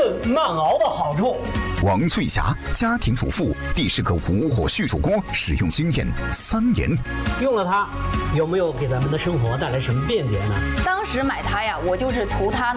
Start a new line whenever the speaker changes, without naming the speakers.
润慢熬的好处。
王翠霞，家庭主妇，第10个无火续煮锅使用经验3年。
用了它，有没有给咱们的生活带来什么便捷呢？
当时买它呀，我就是图它